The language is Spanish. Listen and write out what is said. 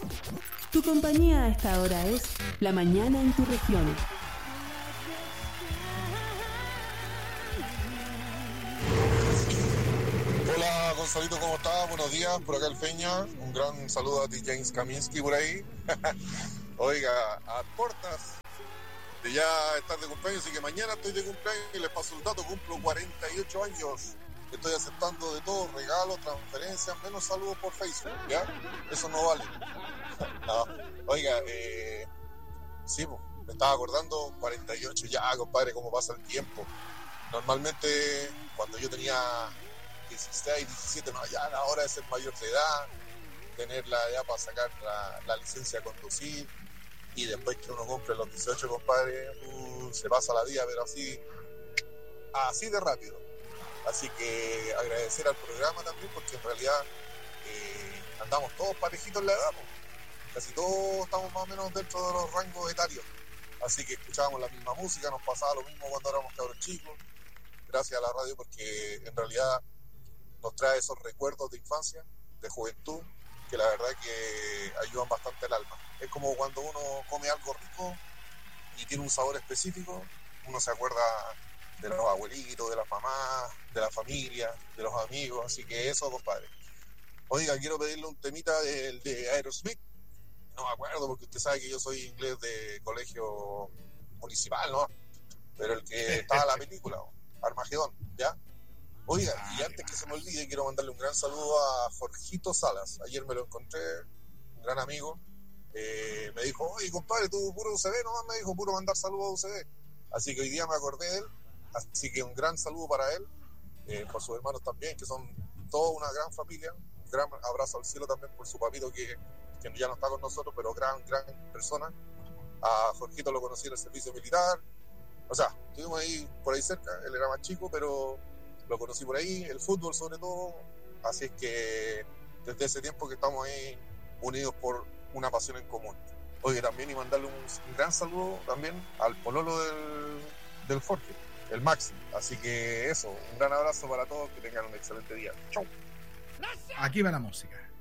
Tu compañía a esta hora es La Mañana en tu Región. Hola Gonzalito, ¿cómo estás? Buenos días, por acá el Feña. Un gran saludo a ti, James Kaminsky, por ahí. Oiga, a puertas de ya estar de cumpleaños, así que mañana estoy de cumpleaños y les paso el dato, cumplo 48 años. Estoy aceptando de todo, regalos, transferencias, menos saludos por Facebook, ¿ya? Eso no vale. No. Oiga, sí, pues, me estaba acordando, 48 ya, compadre, cómo pasa el tiempo. Normalmente, cuando yo tenía 16, 17, no, ya la hora de ser mayor de edad, tener la edad para sacar la licencia a conducir, y después que uno cumple los 18, compadre, se pasa la vida, pero así de rápido. Así que agradecer al programa también, porque en realidad andamos todos parejitos en la edad, pues. Casi todos estamos más o menos dentro de los rangos etarios. Así que escuchábamos la misma música, nos pasaba lo mismo cuando éramos cabros chicos. Gracias a la radio, porque en realidad nos trae esos recuerdos de infancia, de juventud, que la verdad que ayudan bastante al alma. Es como cuando uno come algo rico y tiene un sabor específico, uno se acuerda de los abuelitos, de las mamás, de la familia, de los amigos, así que eso, compadre. Oiga, quiero pedirle un temita de Aerosmith. No me acuerdo, porque usted sabe que yo soy inglés de colegio municipal, ¿no? Pero el que estaba en la película, Armagedón, ¿ya? Oiga, y antes que se me olvide, quiero mandarle un gran saludo a Jorgito Salas. Ayer me lo encontré, un gran amigo. Me dijo, oye, compadre, tú puro UCB, nomás me dijo, puro mandar saludos a UCB. Así que hoy día me acordé de él. Así que un gran saludo para él, por sus hermanos también, que son toda una gran familia. Un gran abrazo al cielo también por su papito, que ya no está con nosotros, pero gran persona. A Jorgito lo conocí en el servicio militar. O sea, estuvimos ahí por ahí cerca, él era más chico, pero lo conocí por ahí, el fútbol sobre todo. Así es que desde ese tiempo que estamos ahí unidos por una pasión en común. Oye, también y mandarle un gran saludo también al pololo del Jorge, el Maxi. Así que eso, un gran abrazo para todos, que tengan un excelente día. Chau. Aquí va la música.